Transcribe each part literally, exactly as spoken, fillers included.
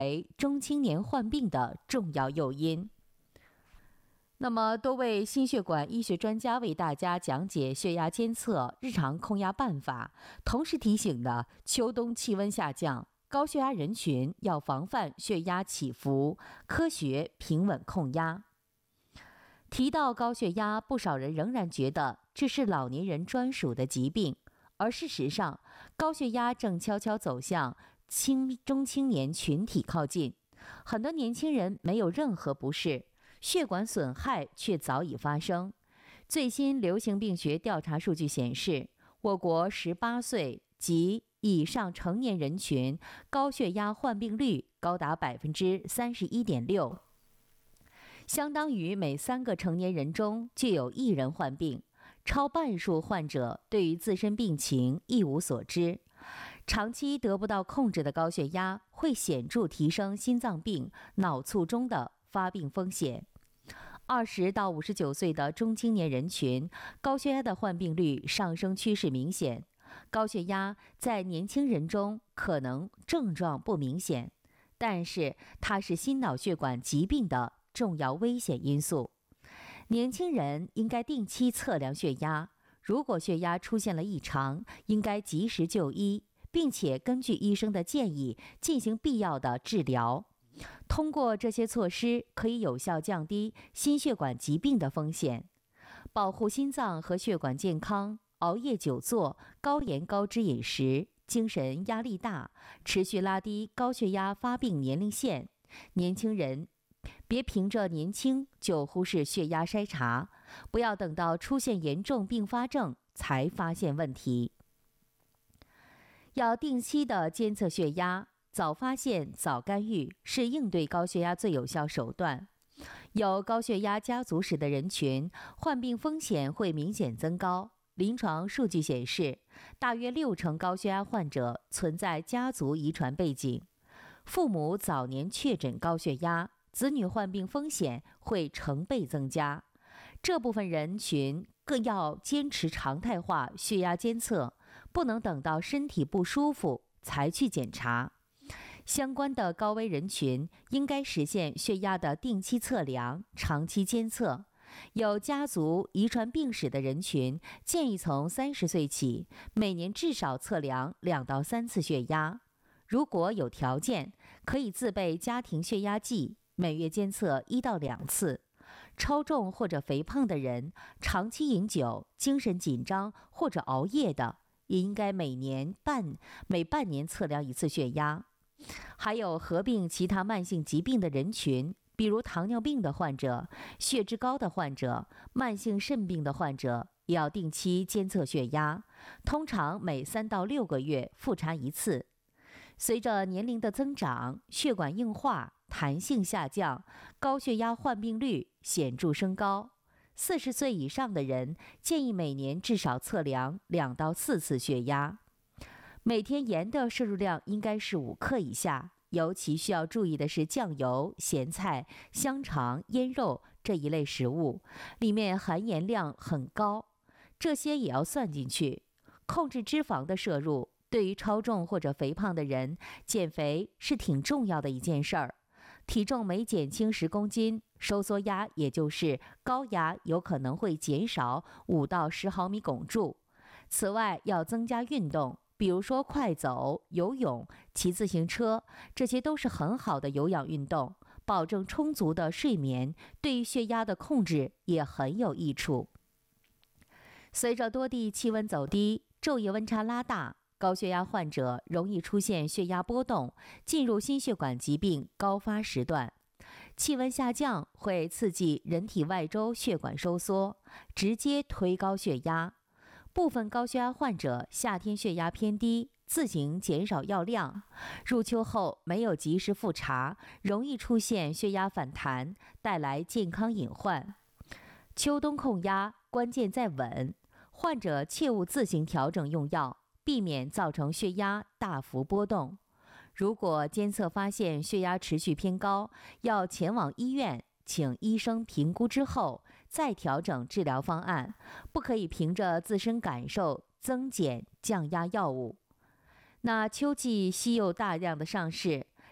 为中青年患病的重要诱因。那么，多位心血管医学专家为大家讲解血压监测、日常控压办法，同时提醒的秋冬气温下降，高血压人群要防范血压起伏，科学平稳控压。提到高血压，不少人仍然觉得这是老年人专属的疾病，而事实上，高血压正悄悄走向青中青年群体靠近。很多年轻人没有任何不适，血管损害却早已发生。最新流行病学调查数据显示，我国十八岁及以上成年人群高血压患病率高达百分之三十一点六，相当于每三个成年人中就有一人患病。超半数患者对于自身病情一无所知。长期得不到控制的高血压会显著提升心脏病、脑卒中的发病风险。二十到五十九岁的中青年人群，高血压的患病率上升趋势明显。高血压在年轻人中可能症状不明显，但是它是心脑血管疾病的重要危险因素。年轻人应该定期测量血压，如果血压出现了异常，应该及时就医，并且根据医生的建议进行必要的治疗。通过这些措施，可以有效降低心血管疾病的风险，保护心脏和血管健康。熬夜久坐、高盐高脂饮食、精神压力大，持续拉低高血压发病年龄线。年轻人别凭着年轻就忽视血压筛查，不要等到出现严重并发症才发现问题。要定期的监测血压，早发现早干预是应对高血压最有效手段。有高血压家族史的人群，患病风险会明显增高。临床数据显示，大约六成高血压患者存在家族遗传背景，父母早年确诊高血压，子女患病风险会成倍增加。这部分人群更要坚持常态化血压监测，不能等到身体不舒服才去检查。相关的高危人群应该实现血压的定期测量、长期监测。有家族遗传病史的人群，建议从三十岁起，每年至少测量两到三次血压。如果有条件，可以自备家庭血压计，每月监测一到两次。超重或者肥胖的人，长期饮酒、精神紧张或者熬夜的，也应该每年半每半年测量一次血压。还有合并其他慢性疾病的人群，比如糖尿病的患者、血脂高的患者、慢性肾病的患者，也要定期监测血压，通常每三到六个月复查一次。随着年龄的增长，血管硬化、弹性下降，高血压患病率显著升高。四十岁以上的人，建议每年至少测量两到四次血压。每天盐的摄入量应该是五克以下，尤其需要注意的是酱油、咸菜、香肠、腌肉这一类食物，里面含盐量很高，这些也要算进去。控制脂肪的摄入，对于超重或者肥胖的人，减肥是挺重要的一件事儿。体重每减轻十公斤，收缩压也就是高压有可能会减少五到十毫米汞柱。此外，要增加运动，比如说快走、游泳、骑自行车，这些都是很好的有氧运动，保证充足的睡眠，对于血压的控制也很有益处。随着多地气温走低，昼夜温差拉大，高血压患者容易出现血压波动，进入心血管疾病高发时段。气温下降会刺激人体外周血管收缩，直接推高血压。部分高血压患者夏天血压偏低，自行减少药量，入秋后没有及时复查，容易出现血压反弹，带来健康隐患。秋冬控压关键在稳，患者切勿自行调整用药，避免造成血压大幅波动。如果监测发现血压持续偏高，要前往医院请医生评估之后再调整治疗方案，不可以凭着自身感受增减降压药物。那秋季西柚大量的上市，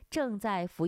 正在服